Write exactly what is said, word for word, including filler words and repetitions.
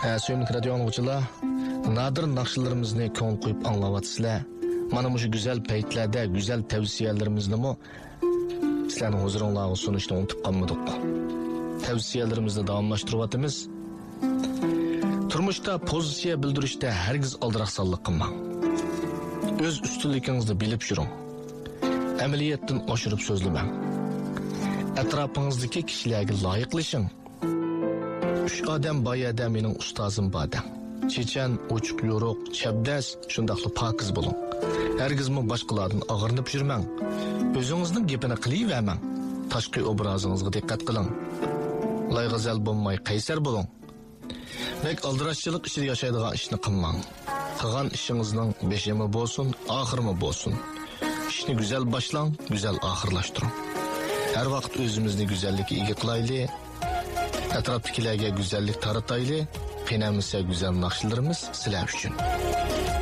Söyümlük radyo anlıqçılar, nadir naqşlarımızı ko'ngil qo'yib anglayatsizlar. Mana bu güzel paytlarda güzel tavsiyalarimizni mo sizlarning huzuringizga sunishni unutib qolmadik. Tavsiyalarimizni davomlashtiryapmiz. Turmushda pozitsiya bildirishda hargiz aldiraqsanlik qilmang. O'z ustunligingizni bilib yuring. Amaliyotdan oshirib so'zlamang. Atrofingizdagi kishilarga loyiqlashing. Üç odam boyada mening ustozim bor. Chechan, ochiq yo'ruq, chabdas, shundaqli pokiz bo'ling. Hargizmi boshqalardan og'rinib yurmang. O'zingizning gapini qilavermang. Tashqi obrazingizga diqqat qiling. Layg'azal bo'lmay qaysar bo'ling. Bek aldirashchilik ichida yashaydigan ishni qilmang. Qilgan ishingizning beshimi bo'lsin, oxirimi bo'lsin. İşni güzel başlang, güzel oxirlashtiring. Har vaqt o'zimizni go'zallikka ega qilaylik. Atrofdagilarga go'zallik tarataylik. Qiynamasa go'zal naqshlarimiz sizlar uchun.